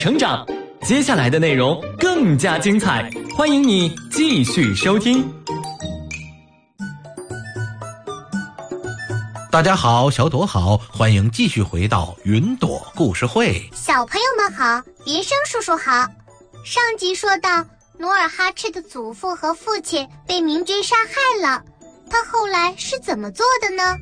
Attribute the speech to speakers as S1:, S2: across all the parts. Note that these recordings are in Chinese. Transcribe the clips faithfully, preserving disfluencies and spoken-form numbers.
S1: 成长，接下来的内容更加精彩，欢迎你继续收听。
S2: 大家好，小朵好，欢迎继续回到云朵故事会。
S3: 小朋友们好，林生叔叔好。上集说到，努尔哈赤的祖父和父亲被明军杀害了，他后来是怎么做的呢？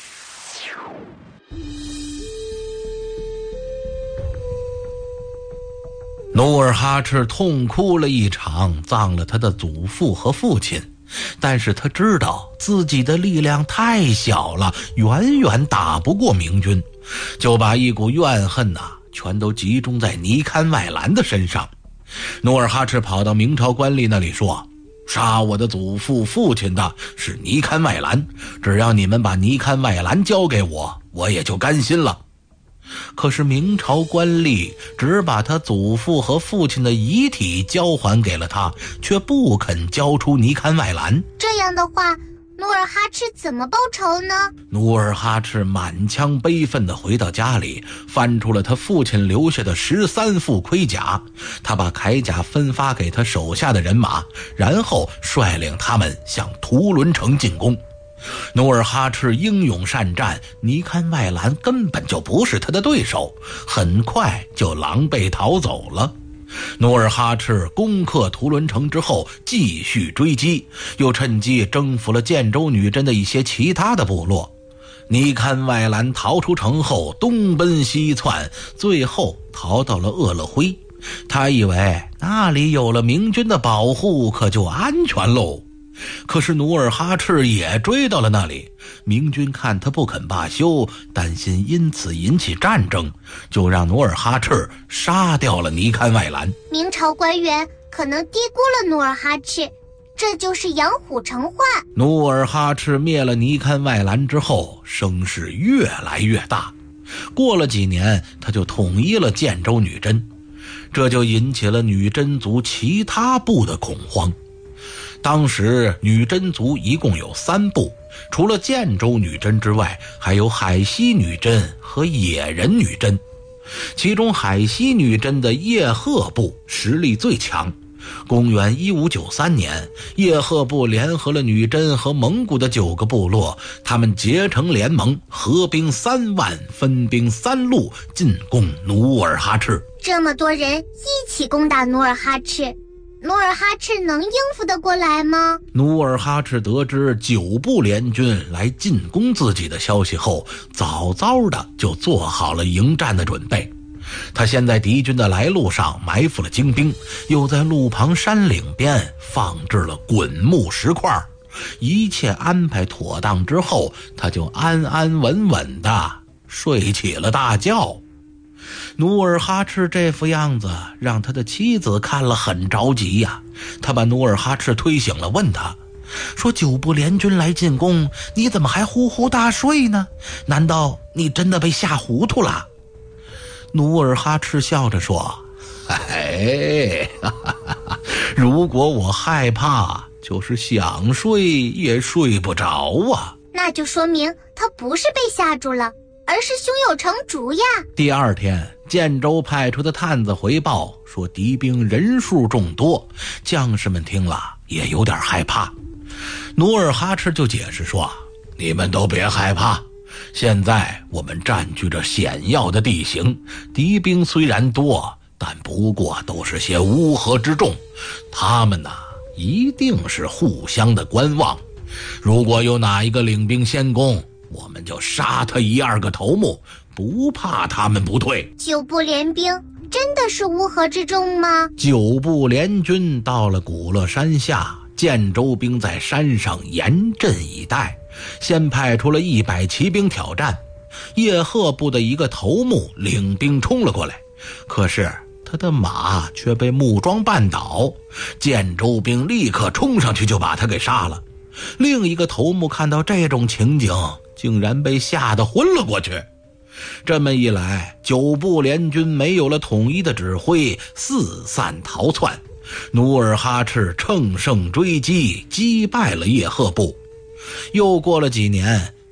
S2: 努尔哈赤痛哭了一场，葬了他的祖父和父亲，但是他知道自己的力量太小了，远远打不过明军，就把一股怨恨呐、啊、全都集中在尼堪外兰的身上。努尔哈赤跑到明朝官吏那里说，杀我的祖父父亲的是尼堪外兰，只要你们把尼堪外兰交给我，我也就甘心了。可是明朝官吏只把他祖父和父亲的遗体交还给了他，却不肯交出尼堪外兰。
S3: 这样的话，努尔哈赤怎么报仇呢？
S2: 努尔哈赤满腔悲愤地回到家里，翻出了他父亲留下的十三副盔甲，他把铠甲分发给他手下的人马，然后率领他们向图伦城进攻。努尔哈赤英勇善战，尼堪外兰根本就不是他的对手，很快就狼狈逃走了。努尔哈赤攻克图伦城之后继续追击，又趁机征服了建州女真的一些其他的部落。尼堪外兰逃出城后东奔西窜，最后逃到了鄂勒辉。他以为那里有了明军的保护，可就安全喽。可是努尔哈赤也追到了那里，明军看他不肯罢休，担心因此引起战争，就让努尔哈赤杀掉了尼堪外兰。
S3: 明朝官员可能低估了努尔哈赤，这就是养虎成患。
S2: 努尔哈赤灭了尼堪外兰之后，声势越来越大，过了几年他就统一了建州女真，这就引起了女真族其他部的恐慌。当时女真族一共有三部，除了建州女真之外，还有海西女真和野人女真。其中海西女真的叶赫部实力最强。公元一五九三年，叶赫部联合了女真和蒙古的九个部落，他们结成联盟，合兵三万，分兵三路进攻努尔哈赤。
S3: 这么多人一起攻打努尔哈赤，努尔哈赤能应付得过来吗？
S2: 努尔哈赤得知九部联军来进攻自己的消息后，早早的就做好了迎战的准备。他先在敌军的来路上埋伏了精兵，又在路旁山岭边放置了滚木石块。一切安排妥当之后，他就安安稳稳的睡起了大觉。努尔哈赤这副样子让他的妻子看了很着急呀、啊，他把努尔哈赤推醒了，问他说，九部联军来进攻，你怎么还呼呼大睡呢？难道你真的被吓糊涂了？努尔哈赤笑着说，哎，哈哈哈，如果我害怕，就是想睡也睡不着啊。
S3: 那就说明他不是被吓住了，而是胸有成竹呀。
S2: 第二天，建州派出的探子回报说，敌兵人数众多，将士们听了也有点害怕。努尔哈赤就解释说，你们都别害怕，现在我们占据着险要的地形，敌兵虽然多，但不过都是些乌合之众，他们呐、啊，一定是互相的观望。如果有哪一个领兵先攻，我们就杀他一二个头目，不怕他们不退。
S3: 九部联兵真的是乌合之众吗？
S2: 九部联军到了古勒山下，建州兵在山上严阵以待，先派出了一百骑兵挑战。叶赫部的一个头目领兵冲了过来，可是他的马却被木桩绊倒，建州兵立刻冲上去就把他给杀了。另一个头目看到这种情景，竟然被吓得昏了过去。这么一来，九部联军没有了统一的指挥，四散逃窜。努尔哈赤乘胜追击，击败了叶赫部。又过了几年，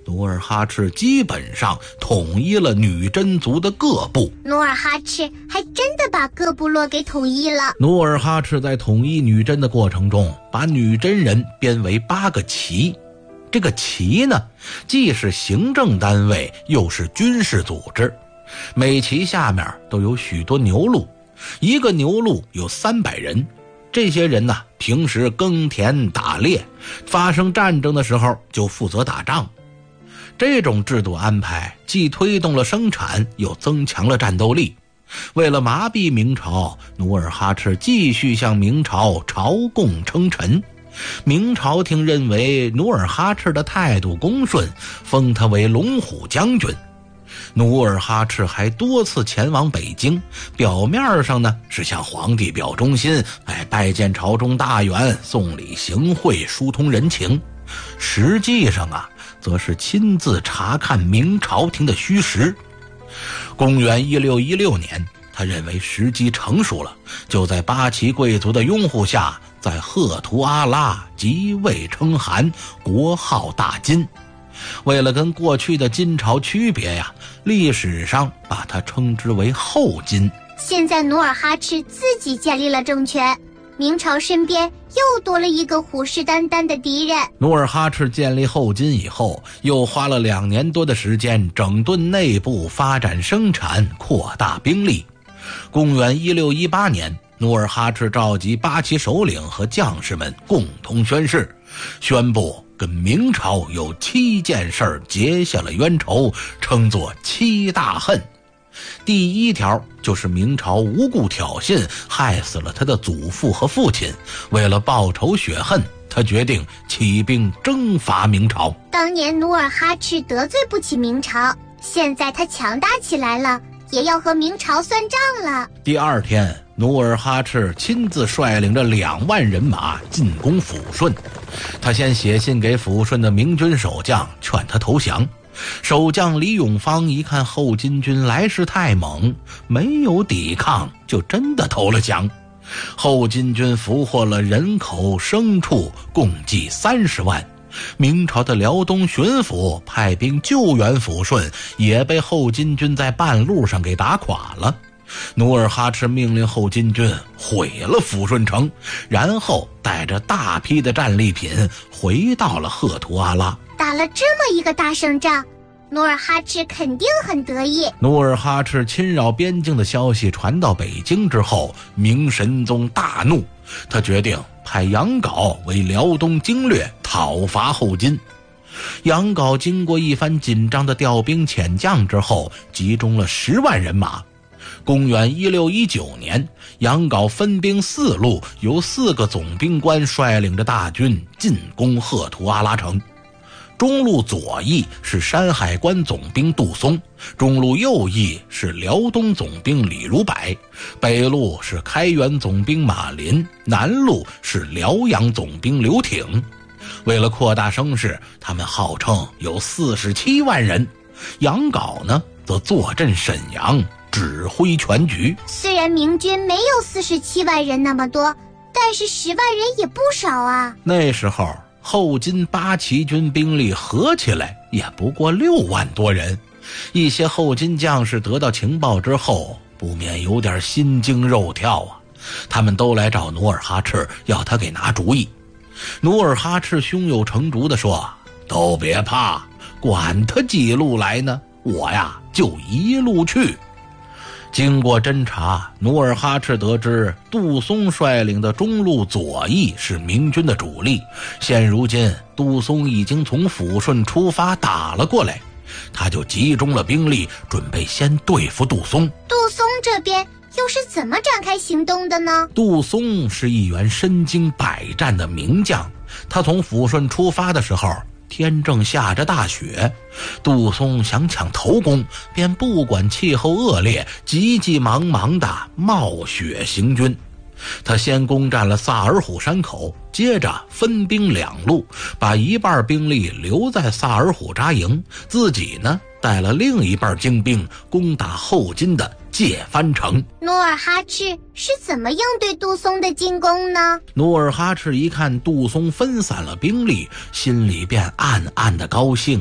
S2: 努尔哈赤基本上统一了女真族的各部。
S3: 努尔哈赤还真的把各部落给统一了。
S2: 努尔哈赤在统一女真的过程中，把女真人编为八个旗。这个旗呢，既是行政单位，又是军事组织。每旗下面都有许多牛录，一个牛录有三百人。这些人呢，平时耕田打猎，发生战争的时候就负责打仗。这种制度安排既推动了生产，又增强了战斗力。为了麻痹明朝，努尔哈赤继续向明朝朝贡称臣。明朝廷认为努尔哈赤的态度恭顺，封他为龙虎将军。努尔哈赤还多次前往北京，表面上呢是向皇帝表忠心，哎，拜见朝中大员，送礼行贿，疏通人情。实际上啊，则是亲自查看明朝廷的虚实。公元一六一六年，他认为时机成熟了，就在八旗贵族的拥护下，在赫图阿拉即位称汗，国号大金。为了跟过去的金朝区别呀，历史上把它称之为后金。
S3: 现在努尔哈赤自己建立了政权，明朝身边又多了一个虎视眈眈的敌人。
S2: 努尔哈赤建立后金以后，又花了两年多的时间整顿内部，发展生产，扩大兵力。公元一六一八年，努尔哈赤召集八旗首领和将士们共同宣誓，宣布跟明朝有七件事结下了冤仇，称作七大恨。第一条就是明朝无故挑衅，害死了他的祖父和父亲。为了报仇雪恨，他决定起兵征伐明朝。
S3: 当年努尔哈赤得罪不起明朝，现在他强大起来了，也要和明朝算账了。
S2: 第二天，努尔哈赤亲自率领着两万人马进攻抚顺。他先写信给抚顺的明军守将，劝他投降。守将李永芳一看后金军来势太猛，没有抵抗，就真的投了降。后金军俘获了人口牲畜共计三十万。明朝的辽东巡抚派兵救援抚顺，也被后金军在半路上给打垮了。努尔哈赤命令后金军毁了抚顺城，然后带着大批的战利品回到了赫图阿拉。
S3: 打了这么一个大胜仗，努尔哈赤肯定很得意。
S2: 努尔哈赤侵扰边境的消息传到北京之后，明神宗大怒，他决定派杨镐为辽东经略，讨伐后金。杨镐经过一番紧张的调兵遣将之后，集中了十万人马。公元一六一九年，杨镐分兵四路，由四个总兵官率领着大军进攻赫图阿拉城。中路左翼是山海关总兵杜松，中路右翼是辽东总兵李如柏，北路是开元总兵马林，南路是辽阳总兵刘挺。为了扩大声势，他们号称有四十七万人。杨镐呢，则坐镇沈阳，指挥全局。
S3: 虽然明军没有四十七万人那么多，但是十万人也不少啊。
S2: 那时候后金八旗军兵力合起来也不过六万多人。一些后金将士得到情报之后，不免有点心惊肉跳啊。他们都来找努尔哈赤，要他给拿主意。努尔哈赤胸有成竹地说，都别怕，管他几路来呢，我呀就一路去。经过侦查，努尔哈赤得知杜松率领的中路左翼是明军的主力，现如今杜松已经从抚顺出发打了过来，他就集中了兵力，准备先对付杜松。
S3: 杜松这边又是怎么展开行动的呢？
S2: 杜松是一员身经百战的名将，他从抚顺出发的时候，天正下着大雪，杜松想抢头功，便不管气候恶劣，急急忙忙地冒雪行军。他先攻占了萨尔虎山口，接着分兵两路，把一半兵力留在萨尔虎扎营，自己呢带了另一半精兵攻打后金的界藩城。
S3: 努尔哈赤是怎么应对杜松的进攻呢？
S2: 努尔哈赤一看杜松分散了兵力，心里便暗暗的高兴啊。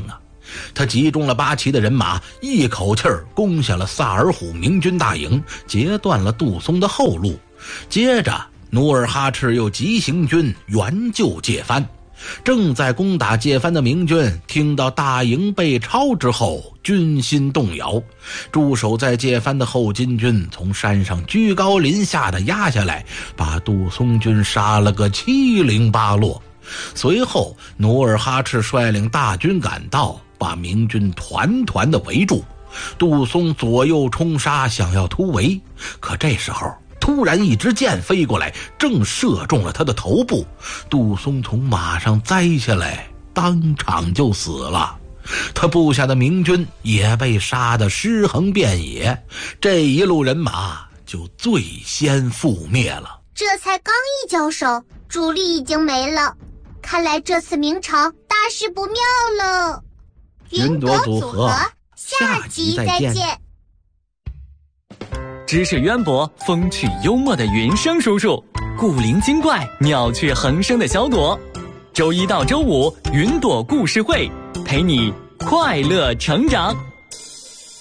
S2: 他集中了八旗的人马，一口气儿攻下了萨尔浒明军大营，截断了杜松的后路。接着努尔哈赤又急行军援救介藩。正在攻打介藩的明军听到大营被抄之后，军心动摇，驻守在介藩的后金军从山上居高临下的压下来，把杜松军杀了个七零八落。随后努尔哈赤率领大军赶到，把明军团团的围住。杜松左右冲杀，想要突围，可这时候突然一支箭飞过来，正射中了他的头部。杜松从马上栽下来，当场就死了。他部下的明军也被杀得尸横遍野，这一路人马就最先覆灭了。
S3: 这才刚一交手，主力已经没了，看来这次明朝大事不妙了。
S2: 云朵组合，下集再见。
S1: 知识渊博、风趣幽默的云生叔叔，古灵精怪、妙趣横生的小朵。周一到周五，云朵故事会陪你快乐成长。